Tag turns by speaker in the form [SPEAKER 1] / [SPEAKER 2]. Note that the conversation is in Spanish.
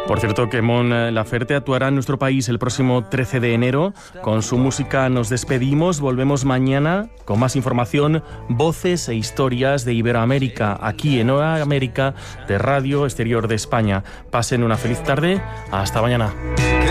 [SPEAKER 1] Por cierto, que Mon Laferte actuará en nuestro país el próximo 13 de enero. Con su música nos despedimos. Volvemos mañana con más información, voces e historias de Iberoamérica, aquí en Nueva América de Radio Exterior de España. Pasen una feliz tarde. Hasta mañana.